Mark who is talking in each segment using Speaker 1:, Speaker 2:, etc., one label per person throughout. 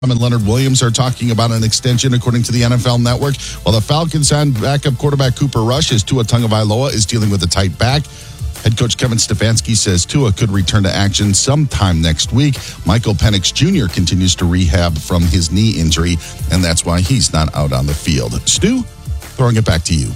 Speaker 1: And Leonard Williams are talking about an extension, according to the NFL Network. While the Falcons signed backup quarterback Cooper Rush, as Tua Tagovailoa is dealing with a tight back. Head coach Kevin Stefanski says Tua could return to action sometime next week. Michael Penix Jr. continues to rehab from his knee injury, and that's why he's not out on the field. Stu, throwing it back to you.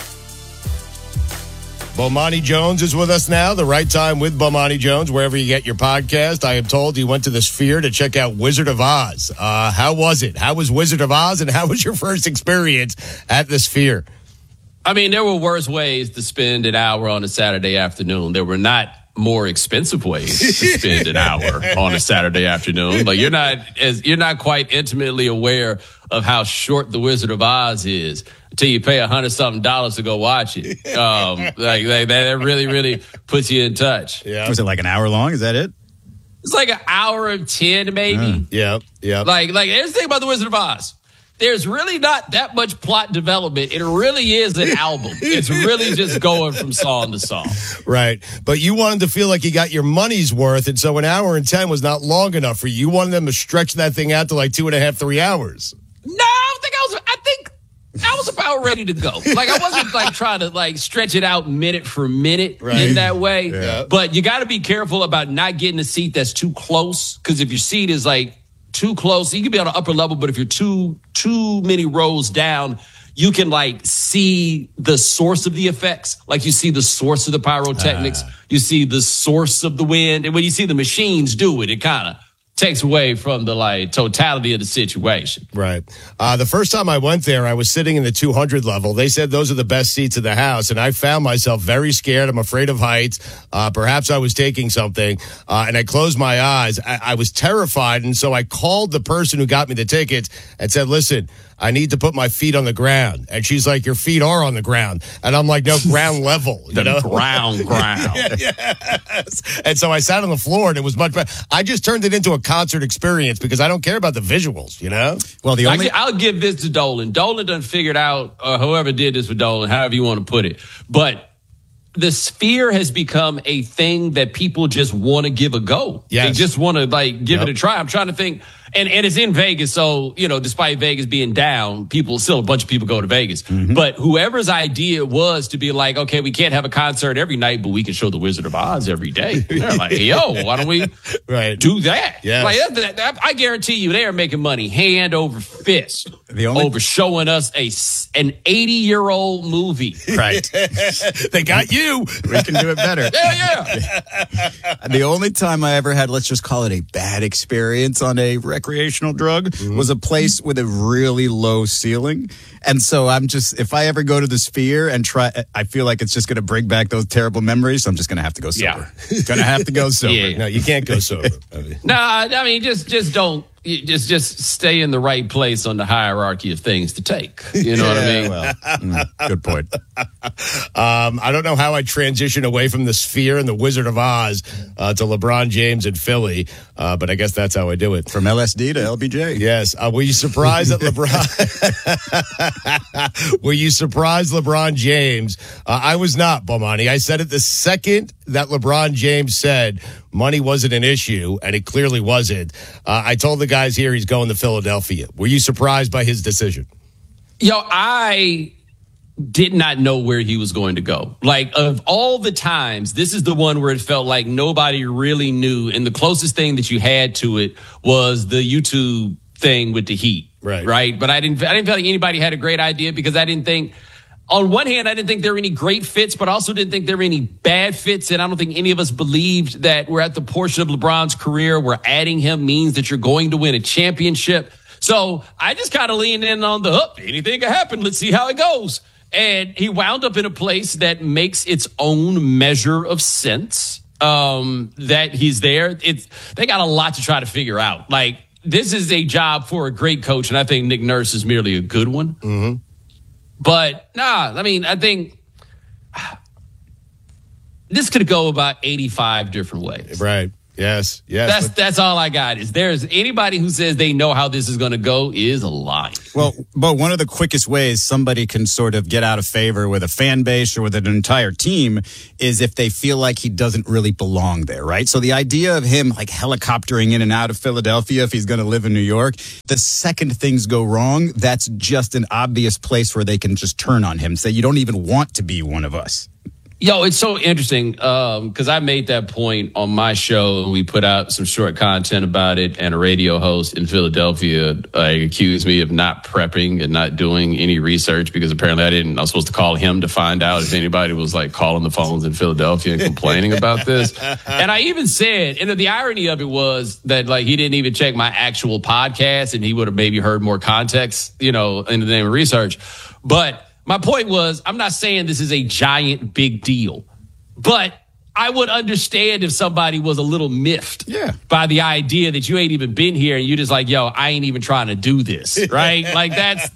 Speaker 2: Bomani Jones is with us now. The Right Time with Bomani Jones, wherever you get your podcast. I am told you went to the Sphere to check out Wizard of Oz. How was it? How was Wizard of Oz, and how was your first experience at the Sphere?
Speaker 3: I mean, there were worse ways to spend an hour on a Saturday afternoon. There were not more expensive ways to spend an hour on a Saturday afternoon. Like you're not quite intimately aware of how short the Wizard of Oz is until you pay $100-something to go watch it. That really puts you in touch.
Speaker 4: Yeah. Was it like an hour long? Is that it?
Speaker 3: It's like an hour of 10, maybe.
Speaker 2: Yeah.
Speaker 3: Like here's the thing about the Wizard of Oz. There's really not that much plot development. It really is an album. It's really just going from song to song.
Speaker 2: Right. But you wanted to feel like you got your money's worth, and so an hour and 10 was not long enough for you. You wanted them to stretch that thing out to like 2.5, 3 hours.
Speaker 3: No, I think I was about ready to go. Like I wasn't like trying to like stretch it out minute for minute in that way. Yeah. But you got to be careful about not getting a seat that's too close, because if your seat is like too close, you can be on the upper level, but if you're too many rows down, you can like see the source of the effects. Like you see the source of the pyrotechnics, you see the source of the wind, and when you see the machines do it, it kind of takes away from the like totality of the situation.
Speaker 2: Right. The first time I went there, I was sitting in the 200 level. They said those are the best seats in the house, and I found myself very scared. I'm afraid of heights. Perhaps I was taking something, and I closed my eyes. I was terrified, and so I called the person who got me the tickets and said, listen, I need to put my feet on the ground. And she's like, your feet are on the ground. And I'm like, no, ground level.
Speaker 3: Ground.
Speaker 2: Yes. And so I sat on the floor, and it was much better. I just turned it into a concert experience because I don't care about the visuals, you know?
Speaker 3: Well, I'll give this to Dolan. Dolan done figured out, or whoever did this with Dolan, however you want to put it. But the Sphere has become a thing that people just want to give a go. Yes. They just want to like give it a try. I'm trying to think. And it's in Vegas, so, you know, despite Vegas being down, still a bunch of people go to Vegas. Mm-hmm. But whoever's idea was to be like, okay, we can't have a concert every night, but we can show the Wizard of Oz every day. They're like, yo, why don't we do that?
Speaker 2: Yes.
Speaker 3: Like, I guarantee you they are making money hand over fist over showing us an 80-year-old movie.
Speaker 4: Right.
Speaker 2: They got you.
Speaker 4: We can do it better.
Speaker 3: Yeah.
Speaker 4: The only time I ever had, let's just call it a bad experience on a recreational drug was a place with a really low ceiling. And so if I ever go to the Sphere and I feel like it's just going to bring back those terrible memories. So I'm just going to have to go sober. Going to have to go sober.
Speaker 2: Yeah. No, you can't go sober.
Speaker 3: No, I mean, just don't. Just stay in the right place on the hierarchy of things to take. You know what I mean?
Speaker 4: Well, good point.
Speaker 2: I don't know how I transition away from the Sphere and the Wizard of Oz to LeBron James and Philly, but I guess that's how I do it.
Speaker 4: From LSD to LBJ.
Speaker 2: Yes. Were you surprised that LeBron? Were you surprised LeBron James? I was not, Bomani. I said it the second that LeBron James said money wasn't an issue, and it clearly wasn't. I told the guys here he's going to Philadelphia. Were you surprised by his decision?
Speaker 3: Yo, I did not know where he was going to go. Like, of all the times, this is the one where it felt like nobody really knew, and the closest thing that you had to it was the YouTube thing with the Heat. Right? But I didn't feel like anybody had a great idea, because I didn't think, on one hand, I didn't think there were any great fits, but I also didn't think there were any bad fits. And I don't think any of us believed that we're at the portion of LeBron's career where adding him means that you're going to win a championship. So I just kind of leaned in on anything can happen. Let's see how it goes. And he wound up in a place that makes its own measure of sense, that he's there. They got a lot to try to figure out. Like, this is a job for a great coach, and I think Nick Nurse is merely a good one.
Speaker 2: Mm-hmm.
Speaker 3: But, I think this could go about 85 different ways.
Speaker 2: Right. Yes.
Speaker 3: That's all I got. Is there's anybody who says they know how this is going to go is lying.
Speaker 4: Well, but one of the quickest ways somebody can sort of get out of favor with a fan base or with an entire team is if they feel like he doesn't really belong there, right? So the idea of him like helicoptering in and out of Philadelphia if he's going to live in New York, the second things go wrong, that's just an obvious place where they can just turn on him, say you don't even want to be one of us.
Speaker 3: Yo, it's so interesting because I made that point on my show. We put out some short content about it, and a radio host in Philadelphia accused me of not prepping and not doing any research because apparently I was supposed to call him to find out if anybody was like calling the phones in Philadelphia and complaining about this. And I even said, and the irony of it was that like he didn't even check my actual podcast and he would have maybe heard more context, in the name of research. But my point was, I'm not saying this is a giant big deal, but I would understand if somebody was a little miffed by the idea that you ain't even been here and you're just like, yo, I ain't even trying to do this, right? Like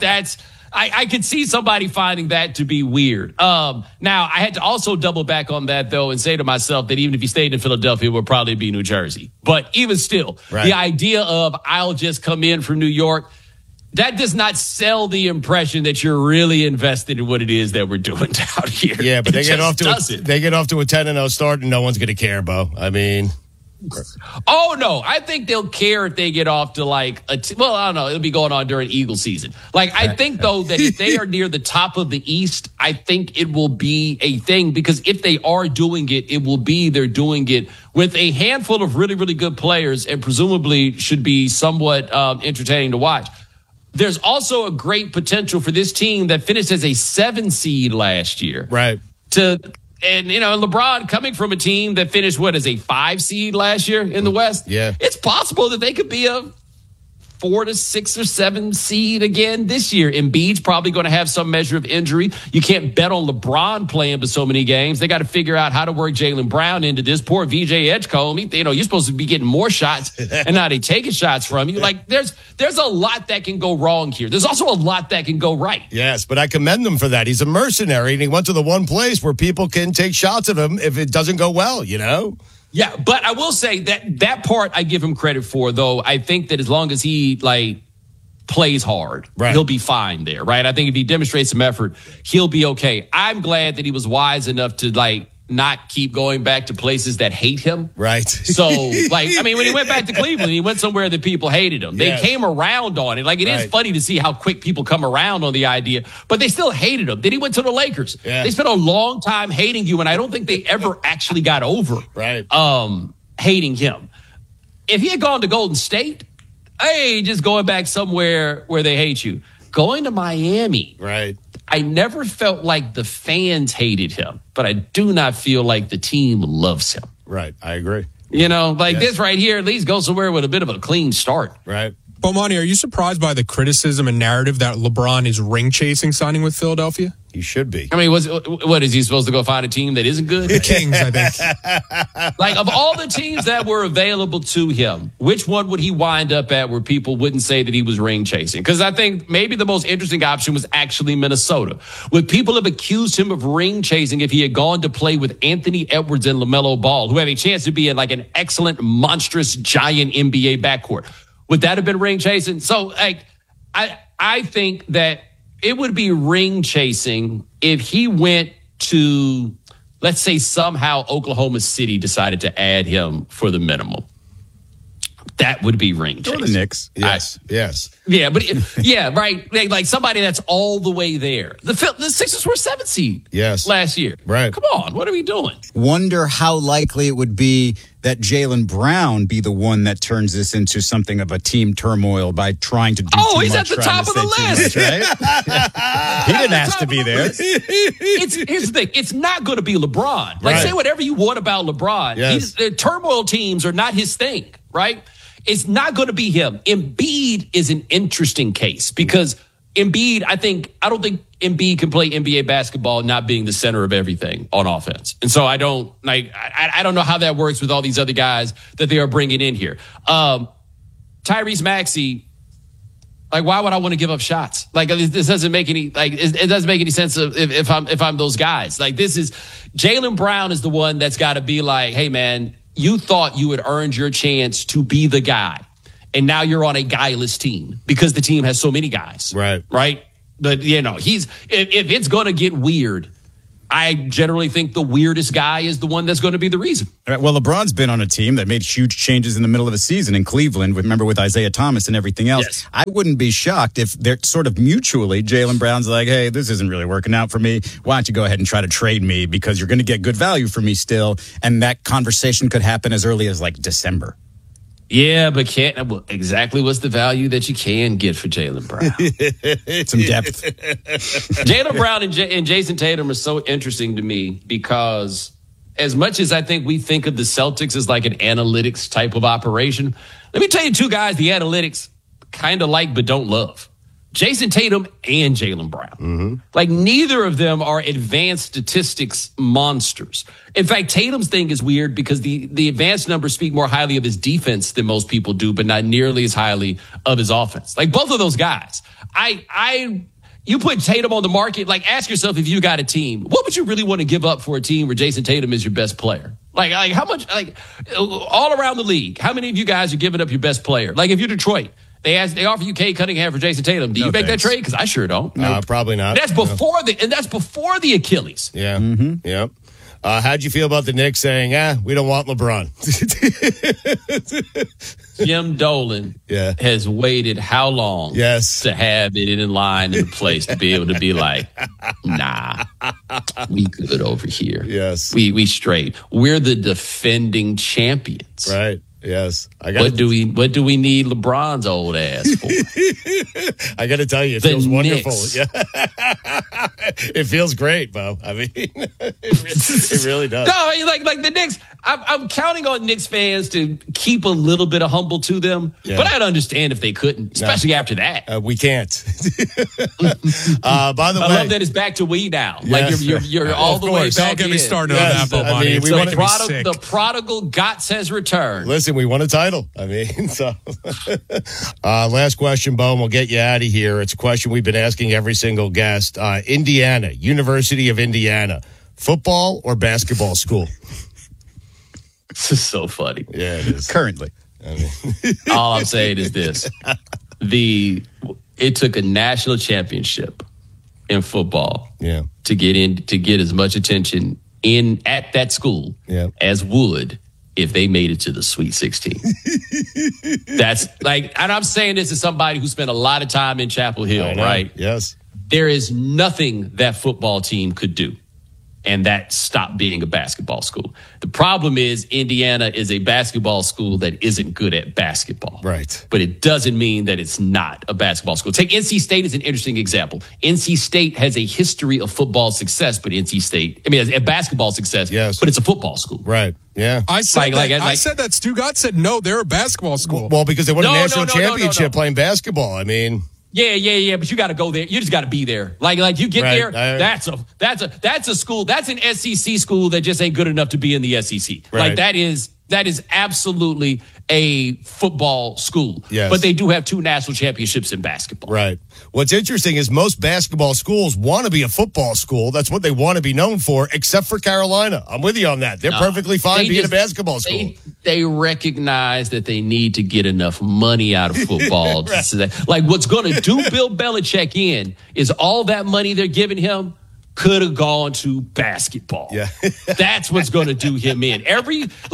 Speaker 3: I could see somebody finding that to be weird. Now, I had to also double back on that, though, and say to myself that even if he stayed in Philadelphia, it would probably be New Jersey. But even still, the idea of I'll just come in from New York, that does not sell the impression that you're really invested in what it is that we're doing out here.
Speaker 2: Yeah, but they get off to a 10-0 start, and no one's going to care, Bo. I mean,
Speaker 3: oh no, I think they'll care if they get off to like I don't know. It'll be going on during Eagle season. Like I think though that if they are near the top of the East, I think it will be a thing because if they are doing it, it will be they're doing it with a handful of really really good players and presumably should be somewhat entertaining to watch. There's also a great potential for this team that finished as a 7 seed last year.
Speaker 2: Right.
Speaker 3: And LeBron coming from a team that finished as a 5 seed last year in the West.
Speaker 2: Yeah.
Speaker 3: It's possible that they could be a 4 to 6 or 7 seed again this year. Embiid's probably going to have some measure of injury. You can't bet on LeBron playing for so many games. They got to figure out how to work Jaylen Brown into this. Poor VJ Edgecombe. You're supposed to be getting more shots, and now they taking shots from you. Like there's a lot that can go wrong here. There's also a lot that can go right.
Speaker 2: Yes, but I commend him for that. He's a mercenary, and he went to the one place where people can take shots at him if it doesn't go well.
Speaker 3: Yeah, but I will say that part I give him credit for, though. I think that as long as he plays hard, he'll be fine there, right? I think if he demonstrates some effort, he'll be okay. I'm glad that he was wise enough to not keep going back to places that hate him.
Speaker 2: Right.
Speaker 3: So, when he went back to Cleveland, he went somewhere that people hated him. They came around on it. It is funny to see how quick people come around on the idea, but they still hated him. Then he went to the Lakers. Yeah. They spent a long time hating you, and I don't think they ever actually got over hating him. If he had gone to Golden State, just going back somewhere where they hate you. Going to Miami.
Speaker 2: Right.
Speaker 3: I never felt like the fans hated him, but I do not feel like the team loves him.
Speaker 2: Right. I agree.
Speaker 3: This right here, at least go somewhere with a bit of a clean start.
Speaker 2: Right.
Speaker 5: Bomani, are you surprised by the criticism and narrative that LeBron is ring chasing signing with Philadelphia?
Speaker 2: He should be.
Speaker 3: I mean, what is he supposed to go find a team that isn't good?
Speaker 5: The Kings, I think.
Speaker 3: Of all the teams that were available to him, which one would he wind up at where people wouldn't say that he was ring chasing? Because I think maybe the most interesting option was actually Minnesota. Would people have accused him of ring chasing if he had gone to play with Anthony Edwards and LaMelo Ball, who have a chance to be in an excellent, monstrous, giant NBA backcourt? Would that have been ring chasing? So, I think that it would be ring chasing if he went to, let's say, somehow Oklahoma City decided to add him for the minimum. That would be ring chasing.
Speaker 4: Or the Knicks.
Speaker 2: Yes.
Speaker 3: Yeah, but right. Like somebody that's all the way there. The Sixers were 7 seed last year.
Speaker 2: Right.
Speaker 3: Come on, what are we doing?
Speaker 4: Wonder how likely it would be that Jaylen Brown be the one that turns this into something of a team turmoil by trying to do too much.
Speaker 3: Oh, he's at the top of the list.
Speaker 4: Right? He didn't ask to be there.
Speaker 3: Here's the thing. It's not going to be LeBron. Say whatever you want about LeBron.
Speaker 2: Yes.
Speaker 3: Turmoil teams are not his thing, right? It's not going to be him. Embiid is an interesting case because Embiid, I don't think Embiid can play NBA basketball not being the center of everything on offense. And so I don't know how that works with all these other guys that they are bringing in here. Tyrese Maxey, why would I want to give up shots? This doesn't make any it doesn't make any sense if I'm those guys. This is Jaylen Brown is the one that's got to be hey man, you thought you had earned your chance to be the guy. And now you're on a guyless team because the team has so many guys.
Speaker 2: Right.
Speaker 3: Right. But, if it's going to get weird, I generally think the weirdest guy is the one that's going to be the reason.
Speaker 4: Right, well, LeBron's been on a team that made huge changes in the middle of a season in Cleveland. Remember with Isaiah Thomas and everything else.
Speaker 3: Yes.
Speaker 4: I wouldn't be shocked if they're sort of mutually, Jaylen Brown's like, hey, this isn't really working out for me. Why don't you go ahead and try to trade me because you're going to get good value for me still. And that conversation could happen as early as like December.
Speaker 3: Yeah, but exactly what's the value that you can get for Jaylen Brown?
Speaker 4: Some depth.
Speaker 3: Jaylen Brown and Jason Tatum are so interesting to me because as much as I think we think of the Celtics as like an analytics type of operation, let me tell you two guys the analytics kind of like but don't love. Jason Tatum and Jaylen Brown. Mm-hmm. Like neither of them are advanced statistics monsters. In fact, Tatum's thing is weird because the advanced numbers speak more highly of his defense than most people do, but not nearly as highly of his offense. Like both of those guys. You put Tatum on the market, like ask yourself if you got a team, what would you really want to give up for a team where Jason Tatum is your best player? Like how much, like all around the league, how many of you guys are giving up your best player? Like if you're Detroit, they offer you Cade Cunningham for Jason Tatum. Do you make that trade? Because I sure don't.
Speaker 2: No, probably not.
Speaker 3: That's before the Achilles.
Speaker 2: Yeah. Mm-hmm. Yep. How'd you feel about the Knicks saying, we don't want LeBron?
Speaker 3: Jim Dolan has waited how long to have it in line in place to be able to be like, nah, we good over here.
Speaker 2: Yes.
Speaker 3: We straight. We're the defending champions.
Speaker 2: Right. Yes.
Speaker 3: What do we need LeBron's old ass for?
Speaker 2: I got to tell you, it feels wonderful. Yeah. It feels great, Bo. I mean, it really does.
Speaker 3: No, like the Knicks, I'm counting on Knicks fans to keep a little bit of humble to them, but I'd understand if they couldn't, especially after that.
Speaker 2: We can't. By the way,
Speaker 3: I love that it's back to we now. Like you're all the way back.
Speaker 5: Don't get me started on that, Bo.
Speaker 3: The prodigal Gotts has returned.
Speaker 2: Listen, we won a title. I mean, so last question, Bo, and we'll get you out of here. It's a question we've been asking every single guest. Indiana, University of Indiana, football or basketball school?
Speaker 3: This is so funny.
Speaker 2: Yeah, it is.
Speaker 4: Currently.
Speaker 2: I mean.
Speaker 3: All I'm saying is this. It took a national championship in football to get as much attention at that school as would if they made it to the Sweet 16. That's like, and I'm saying this as somebody who spent a lot of time in Chapel Hill, right?
Speaker 2: Yes.
Speaker 3: There is nothing that football team could do, and that stopped being a basketball school. The problem is Indiana is a basketball school that isn't good at basketball.
Speaker 2: Right.
Speaker 3: But it doesn't mean that it's not a basketball school. Take NC State as an interesting example. NC State has a history of football success, but NC State, a basketball success, but it's a football school.
Speaker 2: Right. Yeah.
Speaker 5: I said that. Stu Gott said no, they're a basketball school.
Speaker 2: Well, because they won a national championship playing basketball. I mean...
Speaker 3: Yeah, but you got to go there. You just got to be there. Like you get there. That's a school. That's an SEC school that just ain't good enough to be in the SEC.
Speaker 2: Right.
Speaker 3: Like that is absolutely a football school.
Speaker 2: Yes.
Speaker 3: But they do have 2 national championships in basketball.
Speaker 2: Right. What's interesting is most basketball schools want to be a football school. That's what they want to be known for, except for Carolina. I'm with you on that. They're perfectly fine being a basketball school.
Speaker 3: They recognize that they need to get enough money out of football. Like what's going to do Bill Belichick in is all that money they're giving him could have gone to basketball.
Speaker 2: Yeah.
Speaker 3: That's what's going to do him in. They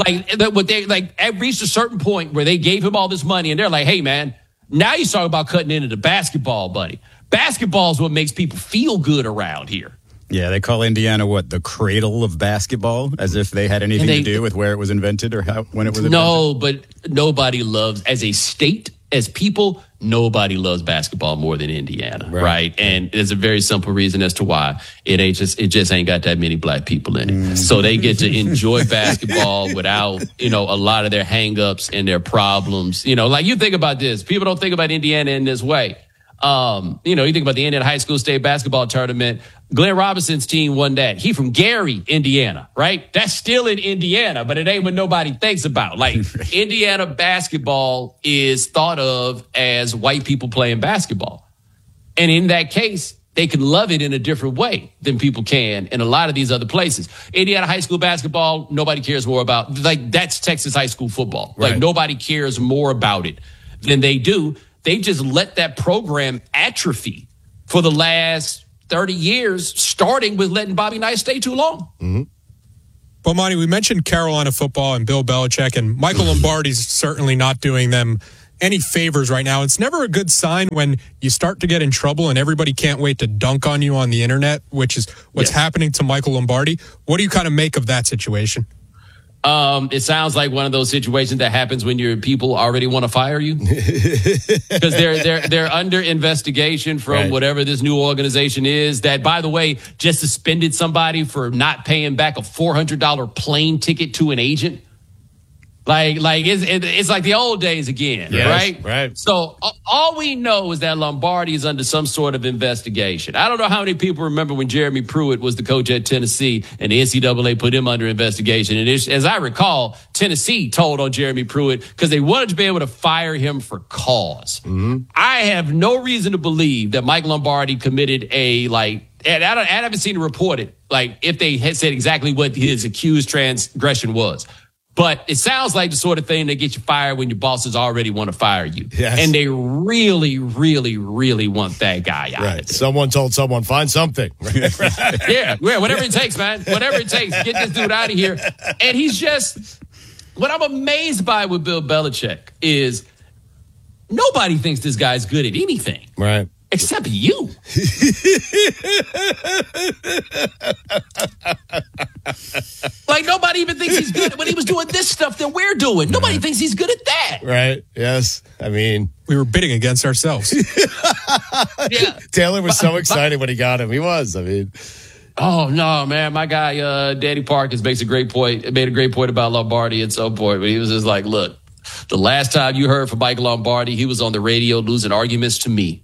Speaker 3: reached a certain point where they gave him all this money and they're like, hey man, now you're talking about cutting into the basketball, buddy. Basketball is what makes people feel good around here.
Speaker 4: Yeah, they call Indiana the cradle of basketball, as if they had anything to do with where it was invented or when it was invented.
Speaker 3: No, but nobody loves, as a state, as people, nobody loves basketball more than Indiana, right? And there's a very simple reason as to why. It just ain't got that many black people in it. So they get to enjoy basketball without, a lot of their hangups and their problems. Like you think about this. People don't think about Indiana in this way. You think about the Indiana High School State Basketball Tournament. Glenn Robinson's team won that. He from Gary, Indiana, right? That's still in Indiana, but it ain't what nobody thinks about. Like, Indiana basketball is thought of as white people playing basketball. And in that case, they can love it in a different way than people can in a lot of these other places. Indiana high school basketball, nobody cares more about. Like, that's Texas high school football. Like, nobody cares more about it than they do. They just let that program atrophy for the last 30 years, starting with letting Bobby Knight stay too long.
Speaker 5: Mm-hmm. Well, Monty, we mentioned Carolina football and Bill Belichick, and Michael Lombardi's certainly not doing them any favors right now. It's never a good sign when you start to get in trouble and everybody can't wait to dunk on you on the internet, which is what's happening to Michael Lombardi. What do you kind of make of that situation?
Speaker 3: It sounds like one of those situations that happens when your people already want to fire you because they're under investigation from whatever this new organization is that, by the way, just suspended somebody for not paying back a $400 plane ticket to an agent. Like it's like the old days again, right?
Speaker 2: Right.
Speaker 3: So all we know is that Lombardi is under some sort of investigation. I don't know how many people remember when Jeremy Pruitt was the coach at Tennessee and the NCAA put him under investigation. And as I recall, Tennessee told on Jeremy Pruitt because they wanted to be able to fire him for cause. Mm-hmm. I have no reason to believe that Mike Lombardi committed and I haven't seen it reported, like if they had said exactly what his accused transgression was. But it sounds like the sort of thing that gets you fired when your bosses already want to fire you. Yes. And they really, really, really want that guy out.
Speaker 2: Right. Someone told someone, find something.
Speaker 3: Yeah, whatever it takes, man. Whatever it takes. Get this dude out of here. And he's just, what I'm amazed by with Bill Belichick is nobody thinks this guy's good at anything.
Speaker 2: Right.
Speaker 3: Except you. Like, nobody even thinks he's good when he was doing this stuff that we're doing. Nobody thinks he's good at that.
Speaker 2: Right. Yes. I mean,
Speaker 5: we were bidding against ourselves.
Speaker 3: Yeah.
Speaker 2: Taylor was so excited when he got him. He was. I mean,
Speaker 3: oh no, man! My guy, Danny Parkins, made a great point about Lombardi at some point. But he was just like, "Look, the last time you heard from Mike Lombardi, he was on the radio losing arguments to me."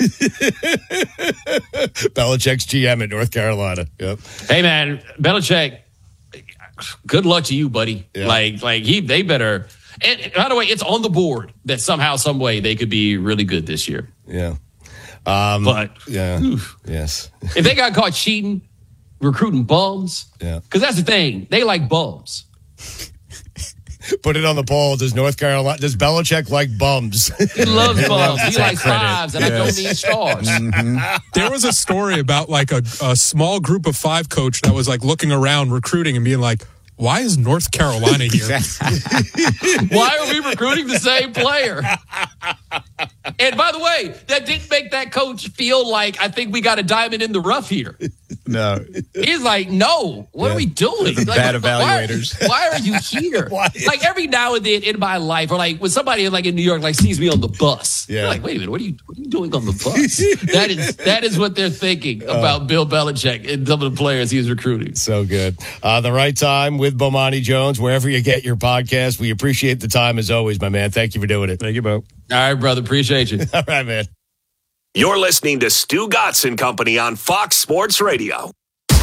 Speaker 2: Belichick's GM at North Carolina. Yep.
Speaker 3: Hey, man, Belichick, good luck to you, buddy.
Speaker 2: Yeah.
Speaker 3: They better. And by the way, it's on the board that somehow, some way, they could be really good this year.
Speaker 2: Yeah.
Speaker 3: But
Speaker 2: yes,
Speaker 3: if they got caught cheating, recruiting bums, because that's the thing, they like bums.
Speaker 2: Put it on the poll. Does Belichick like bums?
Speaker 3: He loves bums. He likes fives, and I don't need stars.
Speaker 5: Mm-hmm. There was a story about like a small group of five coach that was like looking around recruiting and being like, why is North Carolina here?
Speaker 3: Why are we recruiting the same player? And by the way, that didn't make that coach feel like, I think we got a diamond in the rough here.
Speaker 4: No.
Speaker 3: He's like, no, what are we doing?
Speaker 4: Like, bad evaluators.
Speaker 3: Why are you here? Like every now and then in my life, or like when somebody like in New York like sees me on the bus, they're like, wait a minute, what are you doing on the bus? that is what they're thinking about Bill Belichick and some of the players he's recruiting.
Speaker 2: So good. The Right Time with Bomani Jones, wherever you get your podcast. We appreciate the time as always, my man. Thank you for doing it.
Speaker 4: Thank you, Bo.
Speaker 3: All right, brother. Appreciate you.
Speaker 2: All right, man.
Speaker 6: You're listening to Stu Gotts and Company on Fox Sports Radio.